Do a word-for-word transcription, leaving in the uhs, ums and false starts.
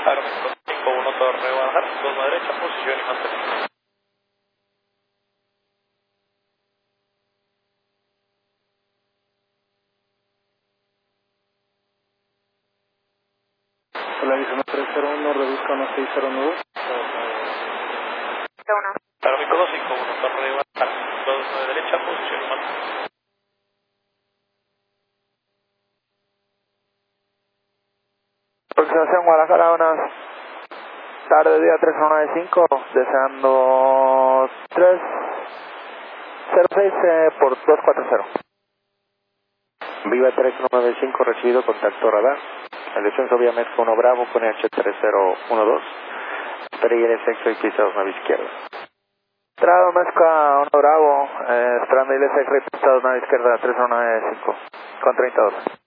Aeroméxico cinco uno Torre Guadalajara, dos a derecha, posición y mantenimiento. Hola, Arizona tres cero uno, reduzca uno seis cero nueve. Aeroméxico dos cinco uno Torre Guadalajara, dos a derecha, posición y mantenimiento. Aproximación Guadalajara, buenas tardes, día tres uno nueve cinco, deseando tres cero seis eh, por dos cuatro cero. Viva tres uno nueve cinco, recibido contacto radar. El descenso vía México uno Bravo con H tres cero uno dos. Pereyere sexto y pisados nave izquierda. Entrado México uno Bravo, eh, esperando I L S X, pisados nave izquierda tres uno nueve cinco, con treinta dos.